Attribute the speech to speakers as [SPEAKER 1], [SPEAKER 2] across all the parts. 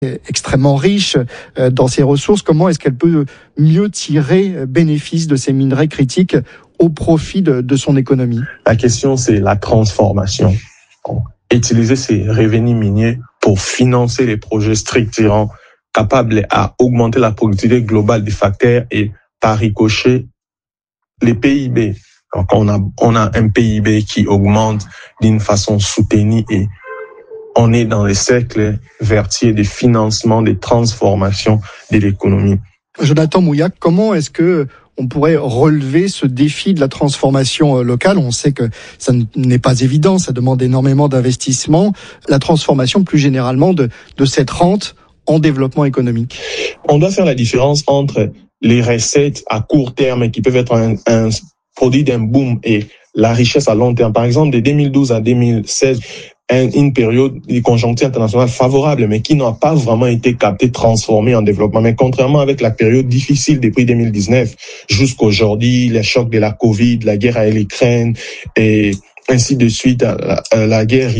[SPEAKER 1] extrêmement riche dans ses ressources. Comment est-ce qu'elle peut mieux tirer bénéfice de ces minerais critiques au profit de son économie?
[SPEAKER 2] La question, c'est la transformation. Utiliser ces revenus miniers pour financer les projets structurants capables à augmenter la productivité globale des facteurs et par ricochet les PIB. Donc on a un PIB qui augmente d'une façon soutenue et on est dans les cercles vertueux des financements, des transformations de l'économie.
[SPEAKER 1] Jonathan Mouillac, comment est-ce que on pourrait relever ce défi de la transformation locale? On sait que ça n'est pas évident, ça demande énormément d'investissement. La transformation plus généralement de cette rente en développement économique.
[SPEAKER 2] On doit faire la différence entre les recettes à court terme qui peuvent être un produit d'un boom et la richesse à long terme. Par exemple, de 2012 à 2016, une période de conjoncture internationale favorable, mais qui n'a pas vraiment été captée, transformée en développement. Mais contrairement avec la période difficile depuis 2019 jusqu'aujourd'hui, les chocs de la Covid, la guerre à l'Ukraine et ainsi de suite, la guerre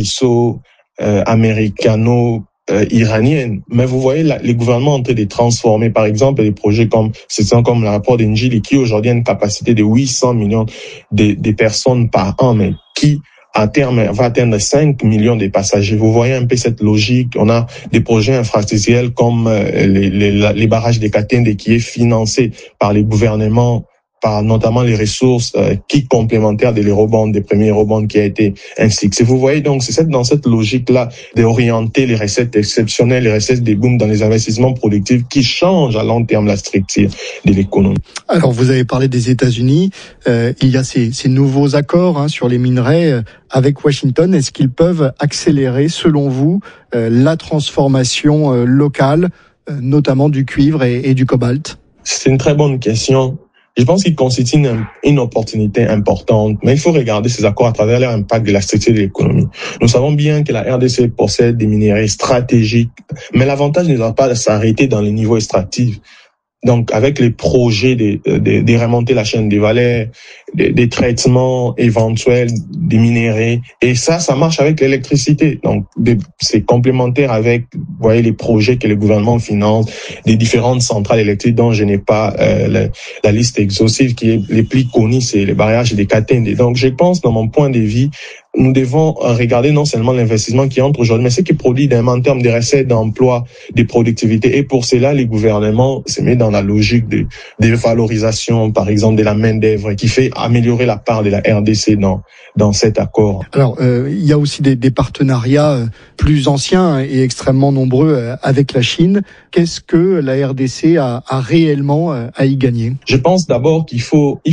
[SPEAKER 2] russo-américano iranienne. Mais vous voyez, les gouvernements ont été transformés. Par exemple, des projets comme le rapport d'Engie, qui aujourd'hui a une capacité de 800 millions de personnes par an, mais qui à terme va atteindre 5 millions de passagers. Vous voyez un peu cette logique. On a des projets infrastructurels comme les barrages de Katende qui est financé par les gouvernements, par notamment les ressources qui complémentaires des eurobonds, des premiers eurobonds qui a été un succès. Vous voyez donc, c'est dans cette logique-là d'orienter les recettes exceptionnelles, les recettes des booms dans les investissements productifs qui changent à long terme la structure de l'économie.
[SPEAKER 1] Alors, vous avez parlé des États-Unis. Il y a ces nouveaux accords sur les minerais avec Washington. Est-ce qu'ils peuvent accélérer, selon vous, la transformation locale, notamment du cuivre et du cobalt?
[SPEAKER 2] C'est une très bonne question. Je pense qu'il constitue une opportunité importante, mais il faut regarder ces accords à travers l'impact de la structure de l'économie. Nous savons bien que la RDC possède des minerais stratégiques, mais l'avantage ne doit pas s'arrêter dans les niveaux extractifs. Donc, avec les projets de remonter la chaîne des valeurs, des traitements éventuels des minéraux, et ça marche avec l'électricité. Donc, c'est complémentaire avec, vous voyez, les projets que le gouvernement finance, des différentes centrales électriques dont je n'ai pas la liste exhaustive, qui est les plus connus, c'est les barrages des Katende. Donc, je pense, dans mon point de vue, nous devons regarder non seulement l'investissement qui entre aujourd'hui, mais ce qui produit en termes de recettes, d'emplois, de productivité. Et pour cela, les gouvernements se mettent dans la logique de valorisation, par exemple, de la main-d'œuvre, qui fait améliorer la part de la RDC dans cet accord.
[SPEAKER 1] Alors, il y a aussi des partenariats plus anciens et extrêmement nombreux avec la Chine. Qu'est-ce que la RDC a réellement à y gagner?
[SPEAKER 2] Je pense d'abord qu'il faut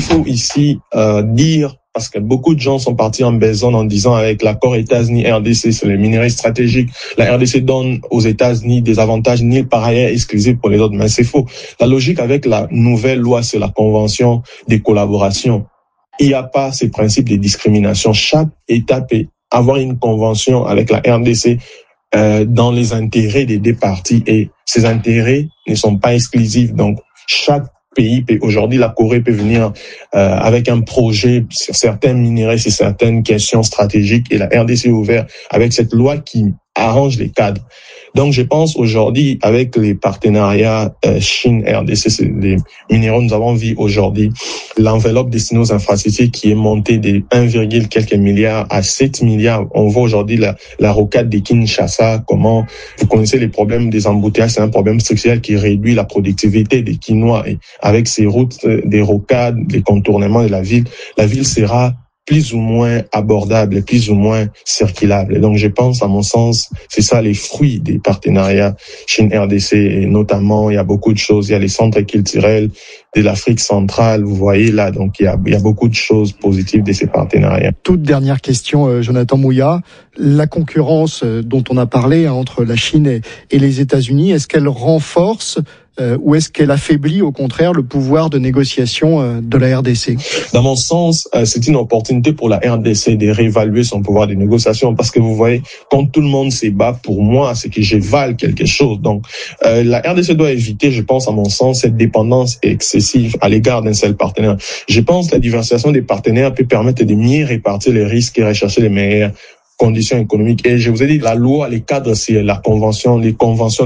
[SPEAKER 2] ici dire, parce que beaucoup de gens sont partis en besogne en disant avec l'accord États-Unis-RDC sur les minerais stratégiques, la RDC donne aux États-Unis des avantages nuls par ailleurs exclusifs pour les autres. Mais c'est faux. La logique avec la nouvelle loi sur la convention des collaborations, il n'y a pas ces principes de discrimination. Chaque État peut avoir une convention avec la RDC dans les intérêts des deux parties et ces intérêts ne sont pas exclusifs. Donc, chaque pays peut, aujourd'hui, la Corée peut venir avec un projet sur certains minerais, sur certaines questions stratégiques et la RDC est ouverte avec cette loi qui arrange les cadres. Donc, je pense aujourd'hui, avec les partenariats Chine-RDC, c'est des minéraux, nous avons vu aujourd'hui l'enveloppe destinée aux infrastructures qui est montée de 1, quelques milliards à 7 milliards. On voit aujourd'hui la rocade de Kinshasa, comment vous connaissez les problèmes des embouteillages, c'est un problème structurel qui réduit la productivité des Quinois. Et avec ces routes, des rocades, des contournements de la ville sera plus ou moins abordable, plus ou moins circulable. Et donc, je pense, à mon sens, c'est ça les fruits des partenariats Chine-RDC. Et notamment, il y a beaucoup de choses. Il y a les centres culturels de l'Afrique centrale. Vous voyez là, donc il y a beaucoup de choses positives de ces partenariats.
[SPEAKER 1] Toute dernière question, Jonathan Mouillac. La concurrence dont on a parlé entre la Chine et les États-Unis, est-ce qu'elle renforce ou est-ce qu'elle affaiblit au contraire le pouvoir de négociation de la RDC?
[SPEAKER 2] Dans mon sens, c'est une opportunité pour la RDC de réévaluer son pouvoir de négociation parce que vous voyez, quand tout le monde se bat pour moi, c'est que je vale quelque chose. Donc, la RDC doit éviter, je pense, à mon sens, cette dépendance excessive à l'égard d'un seul partenaire. Je pense que la diversification des partenaires peut permettre de mieux répartir les risques et rechercher les meilleurs conditions économiques. Et je vous ai dit, la loi, les cadres, c'est les conventions